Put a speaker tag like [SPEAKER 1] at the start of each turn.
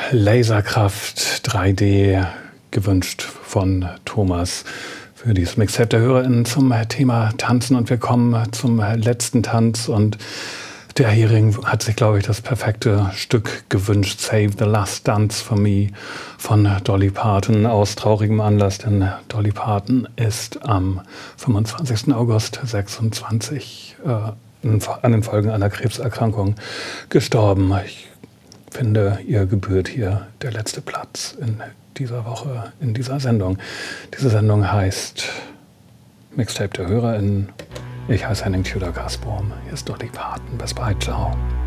[SPEAKER 1] Laserkraft 3D gewünscht von Thomas für dieses Mixtape der HörerInnen zum Thema Tanzen. Und wir kommen zum letzten Tanz. Und der Hering hat sich, glaube ich, das perfekte Stück gewünscht. Save the Last Dance for Me von Dolly Parton aus traurigem Anlass, denn Dolly Parton ist am 25. August 26 an den Folgen einer Krebserkrankung gestorben. Ich finde, ihr gebührt hier der letzte Platz in dieser Woche, in dieser Sendung. Diese Sendung heißt Mixtape der HörerInnen. Ich heiße Henning Tudor-Gasbohm. Hier ist Dolly Parton. Bis bald. Ciao.